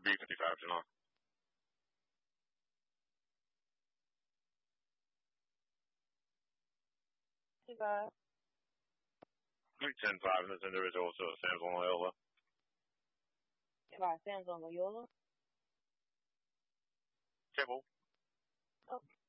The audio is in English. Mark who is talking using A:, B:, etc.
A: B55 July.
B: Goodbye.
A: 10-5, this individual to Samsung Loyola.
B: Goodbye, Samsung Loyola.
A: Cable.
B: Oh.